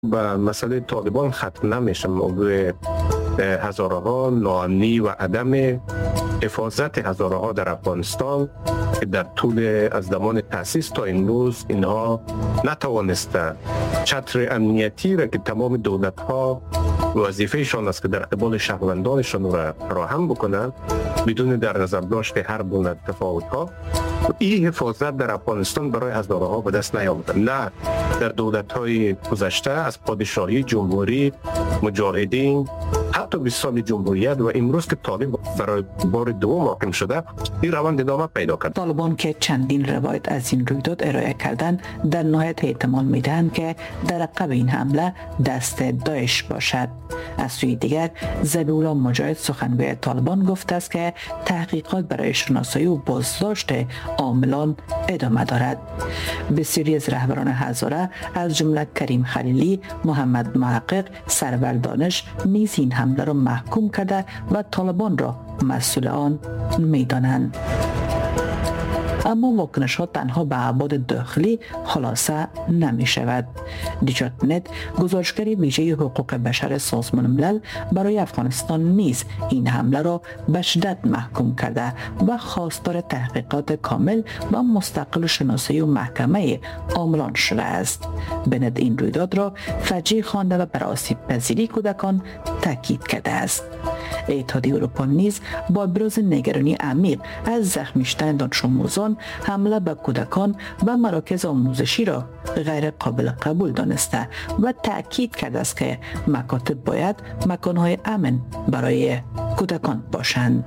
به مسئله طالبان ختم نمیشه. موضوع هزاره ها، ناامنی و عدم حفاظت هزاره ها در افغانستان که در طول از زمان تأسیس تا امروز اینها نتوانسته چتر امنیتی را که تمام دولت ها وظیفهشان است که در قبال شهروندانشان را فراهم بکنند بدون در نظر داشت هر گونه تفاوت ها، این حفاظت در افغانستان برای هزاره ها به دست نیامده. نه در دولت های گذشته از پادشاهی، جمهوری، مجاهدین، حتی 20 سال جمهوریت و امروز که طالب برای بار دوم حاکم شده، این روند ادامه پیدا کرد. طالبان که چندین روایت از این رویداد ارائه کردن در نهایت احتمال میدهند که در عقب این حمله دست داعش باشد. از سوی دیگر ذبیح الله مجاهد سخنگوی طالبان گفته است که تحقیقات برای شناسایی و بازداشت عاملان ادامه دارد. بسیاری از رهبران هزاره از جمله کریم خلیلی، محمد محقق، سرور دانش نیز این حمله را محکوم کرده و طالبان را مسئول آن می‌دانند. اما واکنش ها تنها به ابعاد داخلی خلاصه نمی شود. دیجات نت، گزارشگر ویژه حقوق بشر سازمان ملل، برای افغانستان نیز این حمله را به شدت محکوم کرده و خواستار تحقیقات کامل و مستقل شناسایی و محکمه عاملان شده است. بنت این رویداد را فجیع خوانده و بر آسیب پذیری کودکان تاکید کرده است. اتحادیه اروپا نیز با ابراز نگرانی عمیق از زخمی شدن دانش آموزان، حمله به کودکان و مراکز آموزشی را غیر قابل قبول دانسته و تأکید کرده است که مکاتب باید مکانهای امن برای کودکان باشند.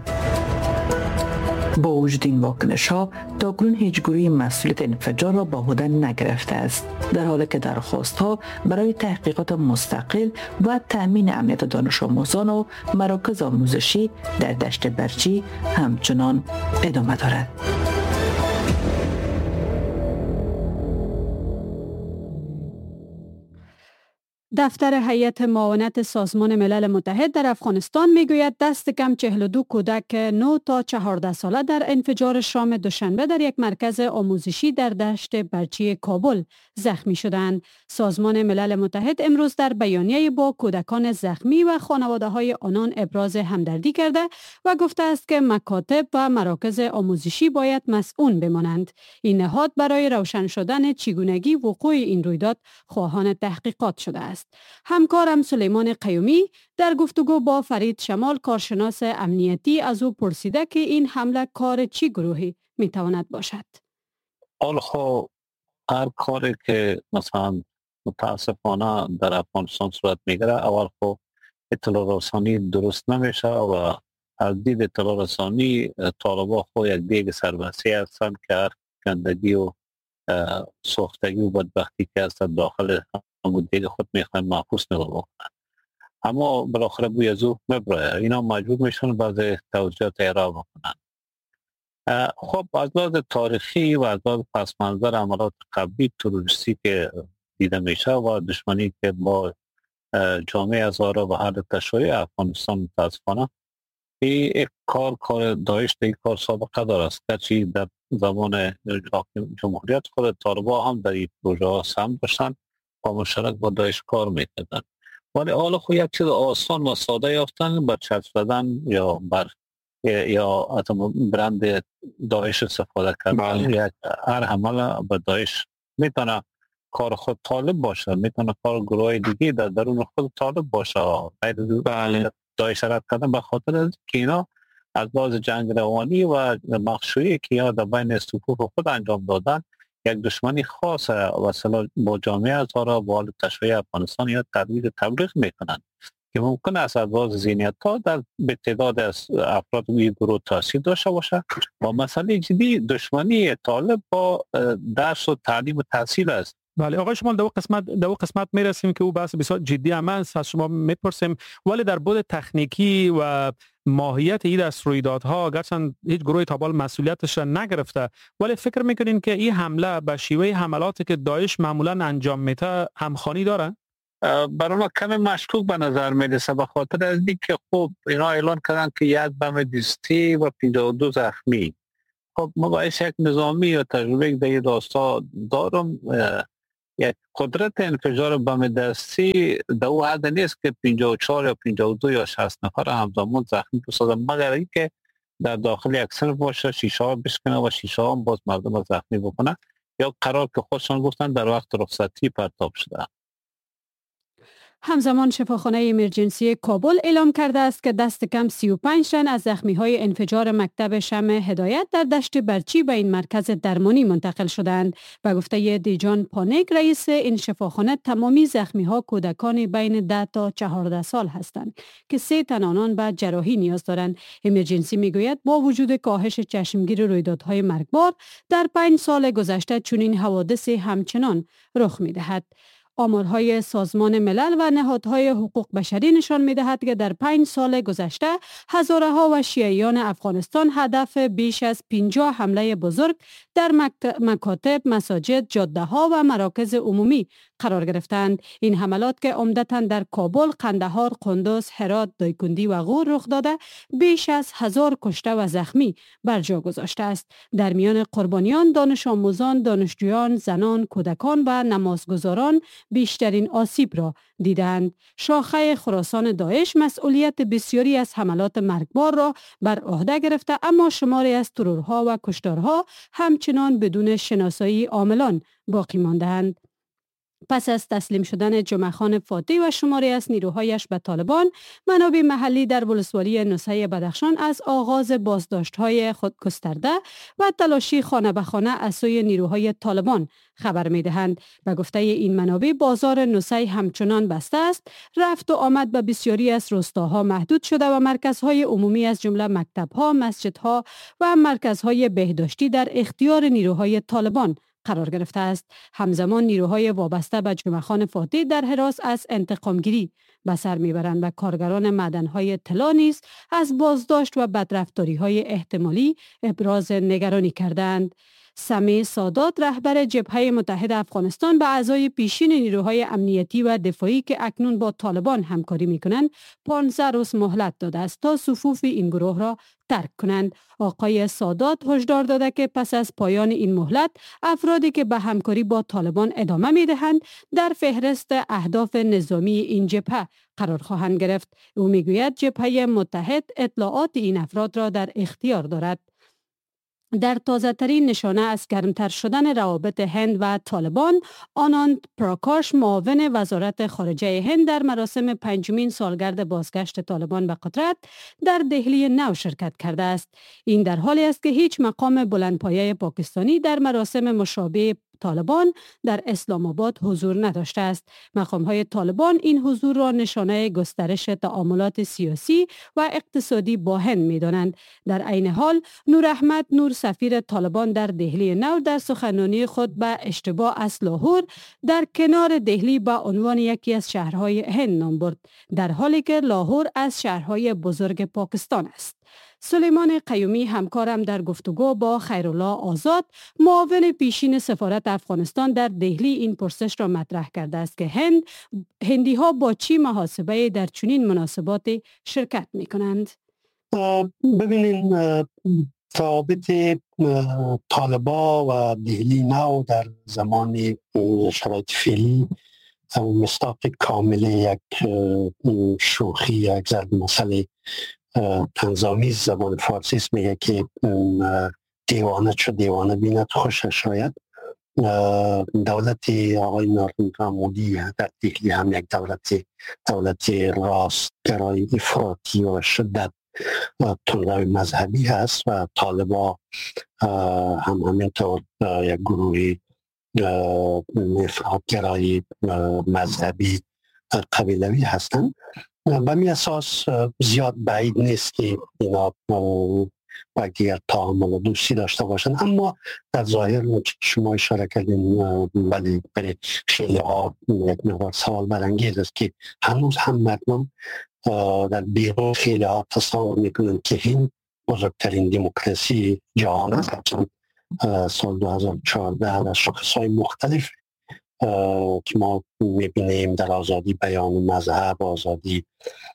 با وجود این واکنش ها تاکنون هیچ گروهی مسئولیت انفجار را به عهده نگرفته است، در حالی که درخواست ها برای تحقیقات مستقل و تأمین امنیت دانش آموزان و مراکز آموزشی در دشت برچی همچنان ادامه دارد. دفتر هیئت معاونت سازمان ملل متحد در افغانستان میگوید دست کم 42 کودک 9 تا 14 ساله در انفجار شام دوشنبه در یک مرکز آموزشی در دشت برچی کابل زخمی شدند. سازمان ملل متحد امروز در بیانیه با کودکان زخمی و خانواده های آنان ابراز همدردی کرده و گفته است که مکاتب و مراکز آموزشی باید مسئول بمانند. این نهاد برای روشن شدن چگونگی وقوع این رویداد خواهان تحقیقات شده است. همکارم سلیمان قیومی در گفتگو با فرید شمال، کارشناس امنیتی، از او پرسیده که این حمله کار چی گروهی میتواند باشد؟ خب هر کاری که مثلا متاسفانه در افغانستان صورت میگیره، اول خب اطلاع رسانی درست نمیشه و از دید اطلاع رسانی طالبان خود یک دیگ سربستی هستند که هر گندگی و سوختگی و بدبختی که هست داخل همون دیگه خود میخواین محفوظ نگاه بکنن، اما بالاخره بوی از او میبره. اینا مجبور میشن بعضی توجیهات ارائه بکنن. خب از لحاظ تاریخی و از لحاظ پس منظر عملات قبلی تروریستی که دیده میشه و دشمنی که با جامعه هزاره و حل تشریع افغانستان متاسفانه این کار داعش این کار سابقه داره است. که در زمان جمهوریت خود طالبان هم در این پروژه ها سهم داشتن و مشترک با داعش کار میکردن، ولی حالا خود یک چیز آسان و ساده یافتن بر چسب زدن یا بر یا برند داعش استفاده کردن. هر حمله به داعش میتونه کار خود طالب باشه، میتونه کار گروه دیگه در درون خود طالب باشه، غیر داعش رد کردن به خاطر از که اینا از لحاظ جنگ روانی و مخشویی که یا در بین صفوف خود انجام دادن یک دشمنی خاص و با جامعه هزاره با حال تشریع افغانستان یا ترویج تبلیغ میکنن که ممکن است از لحاظ ذهنیت ها در به تعداد از افراد این گروه تاثیر داشته باشه و مسئله جدی دشمنی طالب با درس و تعلیم و تحصیل است. بله آقای شمال، در او قسمت میرسیم که او بحث بسیار جدی هم است، از شما میپرسیم، ولی در بود تکنیکی و ماهیت این از رویدادها گرچند هیچ گروهی تا حال مسئولیتش را نگرفته، ولی فکر میکنین که این حمله به شیوه حملاتی که داعش معمولا انجام میده همخوانی داره؟ برای ما کمی مشکوک به نظر میرسه به خاطر از اینکه خب اینا اعلان کردن که یک بم دیستی و 52 زخمی. خب ما باید یک نظامی یا تجربه در این راستا دارم یک قدرت انفجار بم دستی در او حد نیست که 54 یا 52 یا 60 نفر همزمان زخمی بسازه، مگر اینکه در داخل یک سر باشه، شیشه ها بشکنه و شیشه ها باز مردم زخمی بکنه، یا قرار که خودشان گفتن در وقت رخصتی پرتاب شده. همزمان شفاخانه ایمرجنسی کابل اعلام کرده است که دست کم 35 تن از زخمی‌های انفجار مکتب شمع هدایت در دشت برچی به این مرکز درمانی منتقل شدند. به گفته دیجان پانیک رئیس این شفاخانه، تمامی زخمی‌ها کودکان بین 10 تا 14 سال هستند که 3 تن آنان به جراحی نیاز دارند. ایمرجنسی میگوید با وجود کاهش چشمگیر رویدادهای مرگبار در 5 سال گذشته چنین حوادثی همچنان رخ می‌دهد. آمارهای سازمان ملل و نهادهای حقوق بشری نشان می‌دهد که در 5 سال گذشته هزارها و شیعیان افغانستان هدف بیش از 50 حمله بزرگ در مکاتب، مساجد، جاده‌ها و مراکز عمومی قرار گرفتند. این حملات که عمدتاً در کابل، قندهار، قندوز، هرات، دایکندی و غور رخ داده، بیش از 1000 کشته و زخمی بر جا گذاشته است. در میان قربانیان دانش آموزان، دانشجویان، زنان، کودکان و نمازگزاران بیشترین آسیب را دیدند. شاخه خراسان داعش مسئولیت بسیاری از حملات مرگبار را بر عهده گرفته، اما شماری از ترورها و کشتارها همچنان بدون شناسایی عاملان باقی مانده‌اند. پس از تسلیم شدن جمعه خان فاتی و شماری از نیروهایش به طالبان، منابع محلی در ولسوالی نوسه بدخشان از آغاز بازداشت‌های خود گسترده و تلاشی خانه به خانه از سوی نیروهای طالبان خبر می‌دهند. به گفته این منابع، بازار نوسه همچنان بسته است، رفت و آمد به بسیاری از روستاها محدود شده و مرکزهای عمومی از جمله مکتب‌ها، مسجدها و مرکزهای بهداشتی در اختیار نیروهای طالبان قرار گرفته است. همزمان نیروهای وابسته به جمعه خان فاتی در هراس از انتقامگیری به سر میبرند و کارگران معدن‌های طلا نیز از بازداشت و بدرفتاری‌های احتمالی ابراز نگرانی کردند. سمی سادات، رهبر جبهه متحد افغانستان، به اعضای پیشین نیروهای امنیتی و دفاعی که اکنون با طالبان همکاری می‌کنند 15 روز مهلت داده است تا صفوف این گروه را ترک کنند. آقای سادات هشدار داده که پس از پایان این مهلت، افرادی که به همکاری با طالبان ادامه می‌دهند در فهرست اهداف نظامی این جبهه قرار خواهند گرفت. او میگوید جبهه متحد اطلاعات این افراد را در اختیار دارد. در تازه ترین نشانه از گرمتر شدن روابط هند و طالبان، آناند پراکاش، معاون وزارت خارجه هند، در مراسم 5مین سالگرد بازگشت طالبان به قدرت در دهلی نو شرکت کرده است. این در حالی است که هیچ مقام بلندپایه پاکستانی در مراسم مشابه طالبان در اسلام آباد حضور نداشته است. مقام‌های طالبان این حضور را نشانه گسترش تعاملات سیاسی و اقتصادی با هند می‌دانند. در عین حال، نور احمد نور، سفیر طالبان در دهلی نو، در سخنرانی خود به اشتباه از لاهور در کنار دهلی به عنوان یکی از شهرهای هند نام برد، در حالی که لاهور از شهرهای بزرگ پاکستان است. سلیمان قیومی، همکارم، در گفتگو با خیرالله آزاد، معاون پیشین سفارت افغانستان در دهلی، این پرسش را مطرح کرده است که هندی ها با چی محاسبه در چنین مناسبات شرکت می کنند؟ ببینین، روابط طالبا و دهلی نو در زمان شرایط فعلی مصداق کامل یک شوخی، یک ضرب مثل تنظامیز زبان فارسی میگه که دیوانه چو دیوانه بیند خوشش شاید. دولت آقای نریندرا مودی در دهلی هم یک دولت راست گرای افراطی و شدت و تندروی مذهبی هست و طالبا هم همینطور یک گروه افراط گرای مذهبی قبیلوی هستند. به می اساس زیاد بعید نیست که اینا با دیگر تعامل و دوستی داشته باشند، اما در ظاهر شما اشاره کردین ولی خیلی ها یک مقدار سوال برانگیز است که هنوز هم مردم در بیرون خیلی ها تصور میکنند که این بزرگترین دموکراسی جهان است. سال 2014 در شاخصهای مختلف که ما میبینیم در آزادی بیان مذهب، آزادی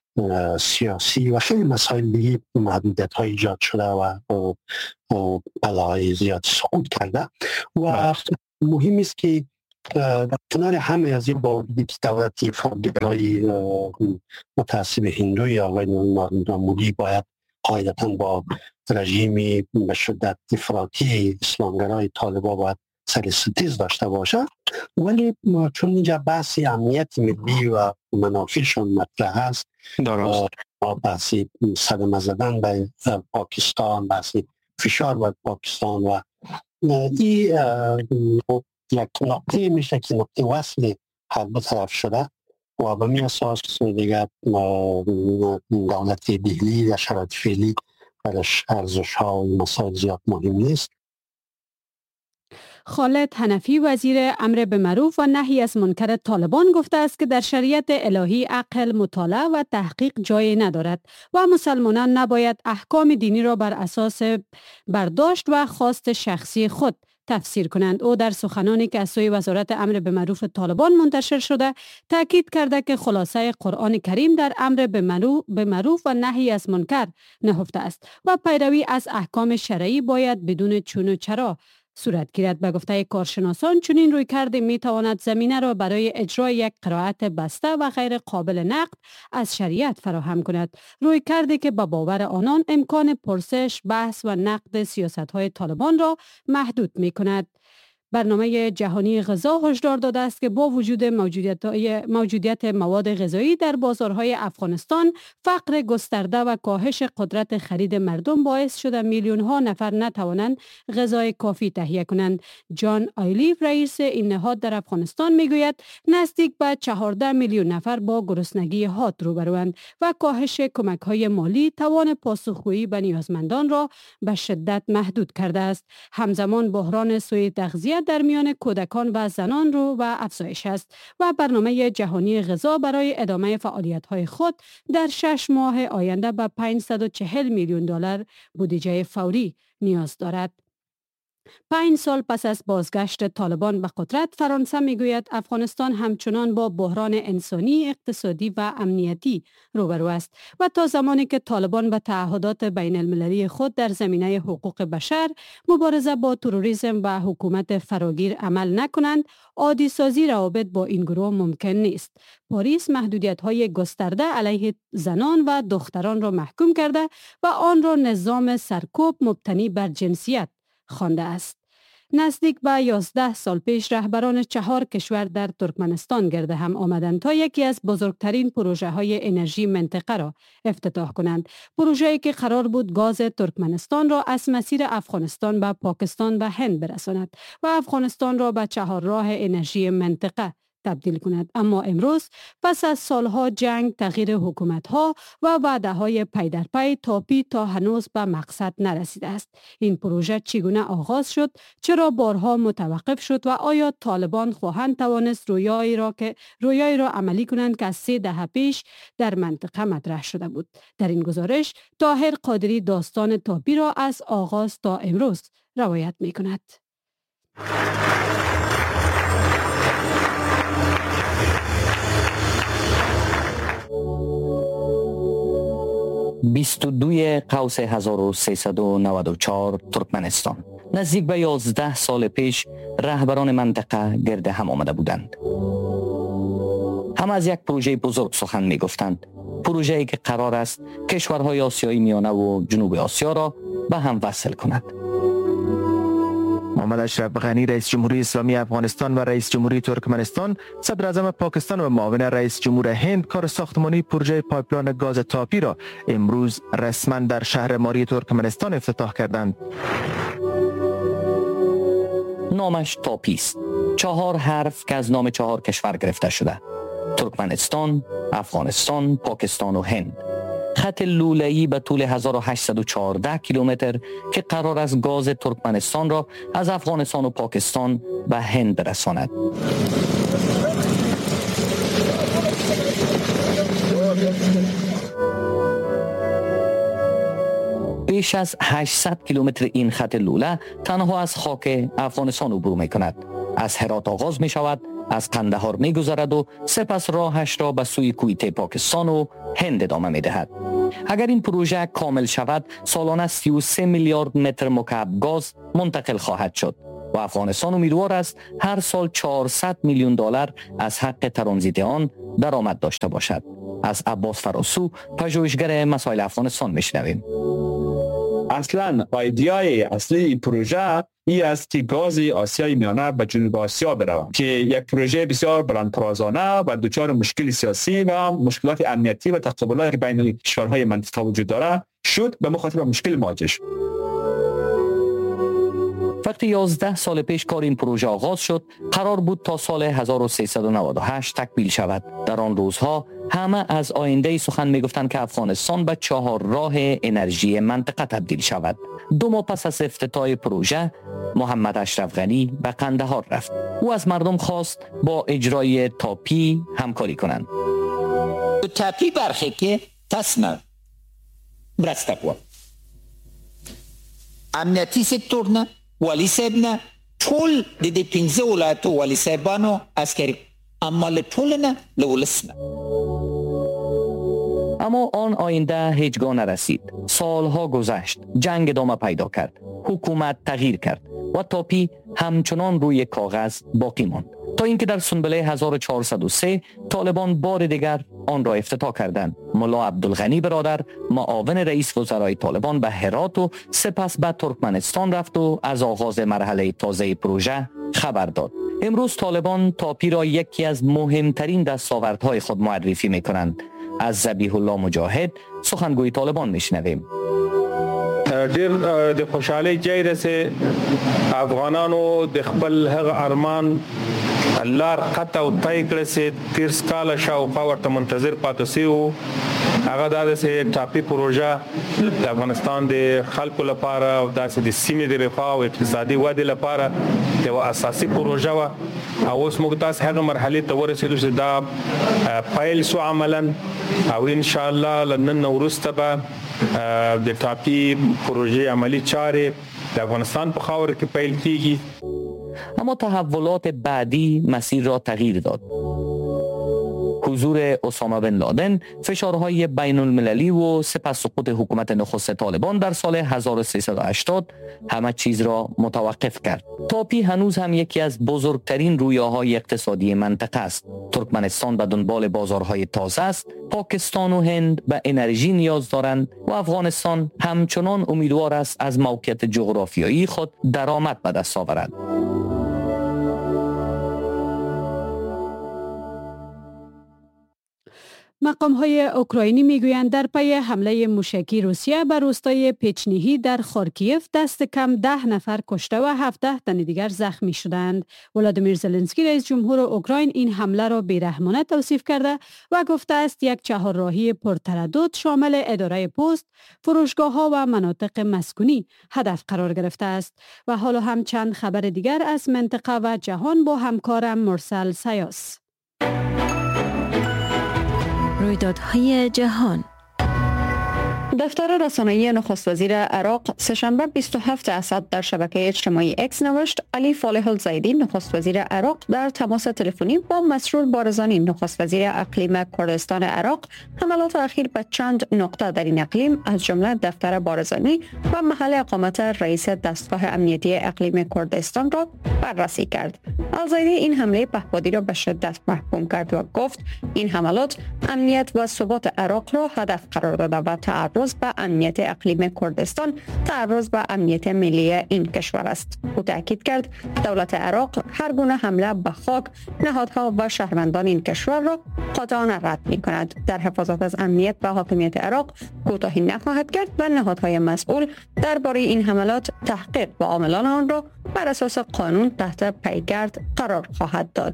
سیاسی و خیلی مسائل دیگه محدودیت های ایجاد شده و بلاهای زیاد سقوط کرده و مهم است که در کنار همه از این باوجود که دولت فرماندهی متعصب هندوی آقای نریندرا مودی باید قاعدتاً با رژیم به شدت افراطی اسلامگرای طالبان باید سر ستیز داشته باشه، ولی چون اینجا بحث امنیت ملی و منافعشون مطرح است، بحثی صدمه زدن به پاکستان، بحثی فشار بر پاکستان و این یک نقطه میشه که نقطه وصل هر دو طرف شده و به می اساس دیگر دولت دهلی یا شرایط فعلی برش ارزش ها و مسائل زیاد مهم نیست. خالد حنفی وزیر امر بالمعروف و نهی از منکر طالبان گفته است که در شریعت الهی عقل، مطالعه و تحقیق جای ندارد و مسلمانان نباید احکام دینی را بر اساس برداشت و خواست شخصی خود تفسیر کنند. او در سخنانی که از سوی وزارت امر بالمعروف طالبان منتشر شده تاکید کرده که خلاصه قرآن کریم در امر بالمعروف و نهی از منکر نهفته است و پیروی از احکام شرعی باید بدون چون و چرا صورت گیرد. به گفته کارشناسان چنین رویکرد می تواند زمینه را برای اجرای یک قرائت بسته و غیر قابل نقد از شریعت فراهم کند، رویکردی که به باور آنان امکان پرسش، بحث و نقد سیاست‌های طالبان را محدود می کند. برنامه جهانی غذا هشدار داده است که با وجود موجودیت مواد غذایی در بازارهای افغانستان، فقر گسترده و کاهش قدرت خرید مردم باعث شده میلیون ها نفر نتوانند غذای کافی تهیه کنند. جان آیلیف رئیس این نهاد در افغانستان میگوید نزدیک به 14 میلیون نفر با گرسنگی حاد روبروند و کاهش کمک های مالی توان پاسخگویی به نیازمندان را به شدت محدود کرده است. همزمان بحران سوء تغذیه در میان کودکان و زنان رو و افزایش است و برنامه جهانی غذا برای ادامه فعالیت‌های خود در 6 ماه آینده به 540 میلیون دلار بودجه فوری نیاز دارد. 5 سال پس از بازگشت طالبان به قدرت، فرانسه میگوید افغانستان همچنان با بحران انسانی، اقتصادی و امنیتی روبرو است و تا زمانی که طالبان به تعهدات بین المللی خود در زمینه حقوق بشر، مبارزه با تروریسم و حکومت فراگیر عمل نکنند، عادی سازی روابط با این گروه ممکن نیست. پاریس محدودیت‌های گسترده علیه زنان و دختران را محکوم کرده و آن را نظام سرکوب مبتنی بر جنسیت خوانده است. نزدیک به 11 سال پیش رهبران 4 کشور در ترکمنستان گرد هم آمدند تا یکی از بزرگترین پروژه های انرژی منطقه را افتتاح کنند. پروژه‌ای که قرار بود گاز ترکمنستان را از مسیر افغانستان به پاکستان و هند برساند و افغانستان را به 4 راه انرژی منطقه تبدیل کند. اما امروز پس از سالها جنگ، تغییر حکومت‌ها و وعده‌های پی در پی، تاپی تا هنوز به مقصد نرسیده است. این پروژه چگونه آغاز شد، چرا بارها متوقف شد و آیا طالبان خواهند توانست رویایی را عملی کنند که از 3 دهه پیش در منطقه مطرح شده بود؟ در این گزارش طاهر قادری داستان تاپی را از آغاز تا امروز روایت می‌کند. 22 قوس 1394 ترکمنستان. نزدیک به 11 سال پیش رهبران منطقه گرد هم آمده بودند. هم از یک پروژه بزرگ سخن می گفتند. پروژه‌ای که قرار است کشورهای آسیای میانه و جنوب آسیا را به هم وصل کند. محمد اشرف غنی رئیس جمهوری اسلامی افغانستان و رئیس جمهوری ترکمنستان، صدر اعظم پاکستان و معاون رئیس جمهور هند کار ساختمانی پروژه پایپلاین گاز تاپی را امروز رسما در شهر ماری ترکمنستان افتتاح کردند. نامش تاپی است. 4 حرف که از نام 4 کشور گرفته شده: ترکمنستان، افغانستان، پاکستان و هند. خط لوله‌ای به طول 1814 کیلومتر که قرار است گاز ترکمنستان را از افغانستان و پاکستان به هند برساند. بیش از 800 کیلومتر این خط لوله تنها از خاک افغانستان عبور می کند. از هرات آغاز می شود، از قندهار می گذرد و سپس راهش را به سوی کویته پاکستان و هند ادامه می دهد. اگر این پروژه کامل شود، سالانه 33 میلیارد متر مکعب گاز منتقل خواهد شد. و افغانستان امیدوار است هر سال 400 میلیون دلار از حق ترانزیت آن درآمد داشته باشد. از عباس فراسو، پژوهشگر مسائل افغانستان میشنویم. اصلا ایده‌ای اصلی این پروژه این است که گاز آسیای میانه به جنوب آسیا برود که یک پروژه بسیار بلندپروازانه و دچار مشکل سیاسی و مشکلات امنیتی و تقابلات بین کشورهای منطقه وجود دارد شد به مخاطر مشکل مواجه شد. وقتی 11 سال پیش کار این پروژه آغاز شد، قرار بود تا سال 1398 تکمیل شود. در آن روزها همه از آینده سخن می‌گفتند که افغانستان به 4 راه انرژی منطقه تبدیل شود. 2 ماه پس از افتتاح پروژه، محمد اشرف غنی به قندهار رفت. او از مردم خواست با اجرای تاپی همکاری کنند. تاپی برخی که تسمه برستقوه امنیتی سکتور نه والی صاحب نه ټول د دې 15 ولایتو والی صاحبانو عسکري عمل ټول نه لولس نه. اما آن آینده هیچگاه نرسید. سالها گذشت، جنگ ادامه پیدا کرد، حکومت تغییر کرد و تاپی همچنان روی کاغذ باقی ماند تا اینکه در سنبله 1403 طالبان بار دیگر آن را افتتاح کردند. ملا عبدالغنی برادر معاون رئیس وزرای طالبان به هرات و سپس به ترکمنستان رفت و از آغاز مرحله تازه پروژه خبر داد. امروز طالبان تاپی را یکی از مهمترین دستاوردهای خود معرفی می‌کنند. از ذبیح الله مجاهد، سخنگوی طالبان، میشنویم. ډیر د خوشحالۍ ځای رسې افغانانو د خپل هغه ارمان لار قطع او طی کړی چې 30 کاله شاوخوا ورته منتظر پاتې شوي وو. هغه دا د ټاپي پروژه د افغانستان د خلکو لپاره او داسې د سیمې د رفاه او اقتصادي ودې لپاره یوه اساسي پروژه وه. او اوس موږ تاسې هغه مرحلې ته ورسېدو چې دا پیل شو عملا او انشاءالله له نن نه وروسته به د ټاپي پروژې عملی چارې د افغانستان په خاوره کې پیل کیږي. اما تحولات بعدی مسیر را تغییر داد. حضور اسامه بن لادن، فشارهای بین المللی و سپس سقوط حکومت نخست طالبان در سال 1380 همه چیز را متوقف کرد. تاپی هنوز هم یکی از بزرگترین رویاهای اقتصادی منطقه است. ترکمنستان به دنبال بازارهای تازه است، پاکستان و هند به انرژی نیاز دارند و افغانستان همچنان امیدوار است از موقعیت جغرافیایی خود درآمد به دست آورد. مقام‌های اوکراینی میگویند در پی حمله موشکی روسیه بر روستای پیچنیهی در خارکیف دست کم 10 نفر کشته و 17 تن دیگر زخمی شدند. ولادیمیر زلنسکی رئیس جمهور اوکراین این حمله را بیرحمانه توصیف کرده و گفته است یک چهارراهی پرتردد شامل اداره پست، فروشگاه‌ها و مناطق مسکونی هدف قرار گرفته است. و حالا هم چند خبر دیگر از منطقه و جهان با همکارم مرسل سیاس. رویدادهای جهان. دفتر رسانه‌ای نخست وزیر عراق سه‌شنبه 27 اسد در شبکه اجتماعی اکس نوشت علی فالح الزیدی نخست وزیر عراق در تماس تلفنی با مسرور بارزانی نخست وزیر اقلیم کردستان عراق حملات اخیر به چند نقطه در این اقلیم از جمله دفتر بارزانی و محل اقامت رئیس دستگاه امنیتی اقلیم کردستان را بررسی کرد. الزیدی این حمله پهپادی را به شدت محکوم کرد و گفت این حملات امنیت و ثبات عراق را هدف قرار داده و تعرض به امنیت اقلیم کردستان تعرض به امنیت ملی این کشور است. او تاکید کرد دولت عراق هر گونه حمله به خاک، نهادها و شهروندان این کشور را قاطعانه رد می‌کند. در حفاظت از امنیت و حاکمیت عراق کوتاهی نخواهد کرد و نهادهای مسئول درباره این حملات تحقیق و عاملان آن را بر اساس قانون تحت پیگرد قرار خواهد داد.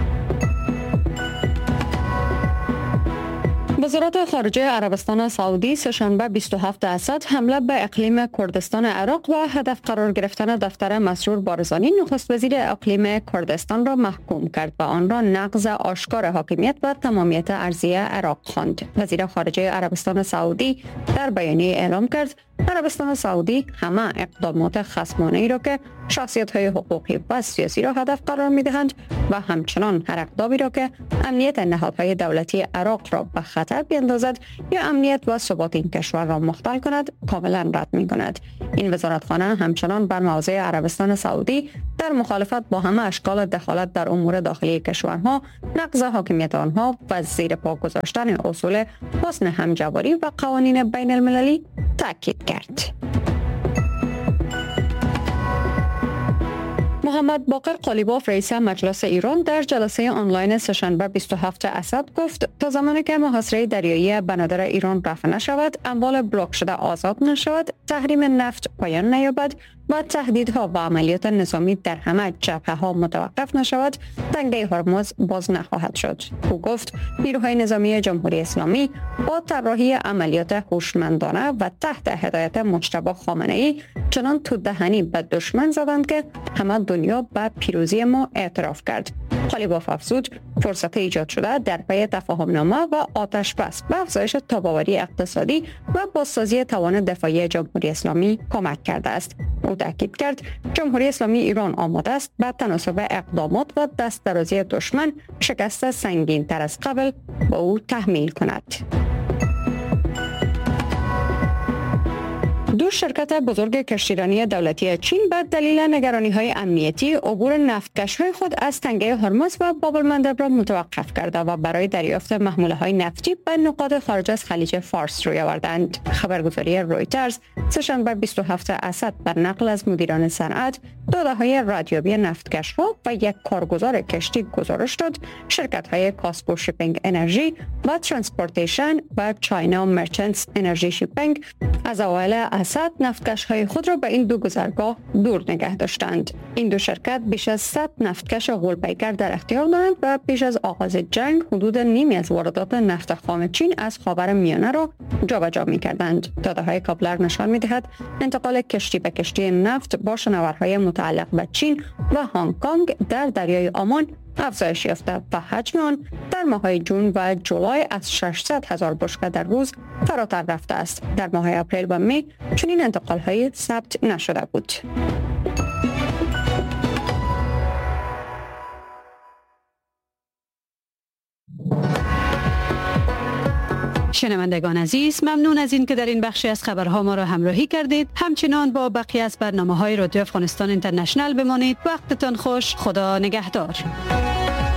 وزارت خارجه عربستان سعودی سه‌شنبه 27 اسد حمله به اقلیم کردستان عراق و هدف قرار گرفتن دفتر مسرور بارزانی نخست وزیر اقلیم کردستان را محکوم کرد و آن را نقض آشکار حاکمیت و تمامیت ارضی عراق خواند. وزیر خارجه عربستان سعودی در بیانیه اعلام کرد عربستان سعودی همه اقدامات خصمانه‌ای را که شخصیت‌های حقوقی و سیاسی را هدف قرار می‌دهند و همچنان هر اقدامی را که امنیت نهادهای دولتی عراق را به خطر بیندازد یا امنیت و ثبات این کشور را مختل کند کاملا رد می‌کند. این وزارتخانه همچنان بر مواضع عربستان سعودی در مخالفت با همه اشکال دخالت در امور داخلی کشورها، نقض حاکمیت آنها و زیر پا گذاشتن اصول حسن همجواری و قوانین بین المللی تاکید کرد. محمد باقر قالیباف رئیس مجلس ایران در جلسه آنلاین سه‌شنبه 27 اسد گفت تا زمانی که محاصره دریایی بنادر ایران رفع نشود، اموال بلاک شده آزاد نشود، تحریم نفت پایان نیابد و تهدیدها و عملیات نظامی در همه جبهه‌ها متوقف نشود، تنگه هرمز باز نخواهد شد. او گفت نیروهای نظامی جمهوری اسلامی با طراحی عملیات هوشمندانه و تحت هدایت مجتبی خامنه‌ای چنان تو دهنی به دشمن زدند که همه دنیا به پیروزی ما اعتراف کرد. قالیباف افزود فرصت ایجاد شده در پی تفاهم‌نامه و آتش بس به افزایش تاباوری اقتصادی و بازسازی توان دفاعی جمهوری اسلامی کمک کرده است. او تاکید کرد جمهوری اسلامی ایران آماده است به تناسب اقدامات و دست درازی دشمن شکست سنگین تر از قبل به او تحمیل کند. دو شرکت بزرگ کشتیرانی دولتی چین به دلیل نگرانی‌های امنیتی عبور نفتکش‌های خود از تنگه هرمز و باب المندب را متوقف کرده و برای دریافت محموله‌های نفتی به نقاط خارج از خلیج فارس روی آوردند. خبرگزاری رویترز سه‌شنبه 27 اسد بر نقل از مدیران صنعت، داده‌های ردیابی نفتکش‌ها و یک کارگزار کشتی گزارش داد شرکت‌های کاسکو شیپینگ انرژی و ترانسپورتیشن و چاینا مرچنتس انرژی شیپینگ از اوایل اسد نفتکش‌های خود را به این دو گذرگاه دور نگه داشتند. این دو شرکت بیش از 100 نفتکش غول‌پیکر در اختیار دارند و پیش از آغاز جنگ حدود نیمی از واردات نفت خام چین از خاورمیانه را جابجا می‌کردند. داده‌های کابلر نشان می‌دهد انتقال کشتی به کشتی نفت با شناورهای متعلق به چین و هنگ کنگ در دریای عمان افزایش یافته و حجم آن در ماه‌های جون و جولای از 600,000 بشکه در روز فراتر رفته است. در ماه اپریل و می چنین انتقال‌های ثبت نشده بود. شنوندگان عزیز، ممنون از این که در این بخشی از خبرها ما را همراهی کردید. همچنان با بقیه از برنامه‌های رادیو افغانستان اینترنشنال بمانید. وقتتان خوش. خدا نگهدار.